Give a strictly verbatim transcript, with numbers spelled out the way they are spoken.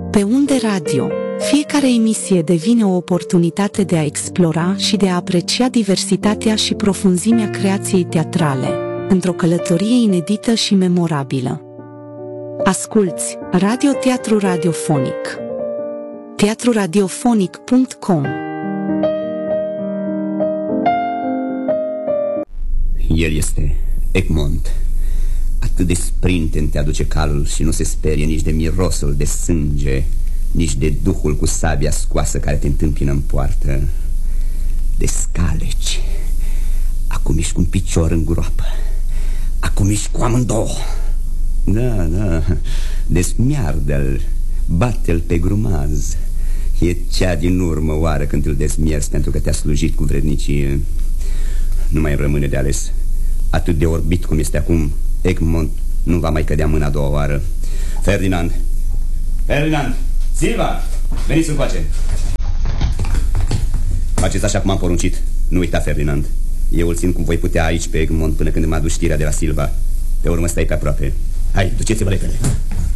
Pe Unde Radio, fiecare emisie devine o oportunitate de a explora și de a aprecia diversitatea și profunzimea creației teatrale, într-o călătorie inedită și memorabilă. Asculți Radio Teatru Radiofonic. teatru radiofonic punct com. El este Egmont. Atât de sprinten te aduce calul și nu se sperie nici de mirosul de sânge, nici de duhul cu sabia scoasă care te întâmpină în poartă. De scaleci. Acum ești cu un picior în groapă, acum ești cu amândouă. Da, da, desmiardă-l, bate-l pe grumaz. E cea din urmă oară când îl desmierzi pentru că te-a slujit cu vrednicie. Nu mai rămâne de ales. Atât de orbit cum este acum, Egmont nu va mai cădea mâna a doua oară. Ferdinand! Ferdinand! Silva! Veniți încoace! Faceți așa cum am poruncit. Nu uita, Ferdinand. Eu îl țin cum voi putea aici pe Egmont până când îmi aduci știrea de la Silva. Pe urmă stai pe aproape. Hai, duceți-vă repede.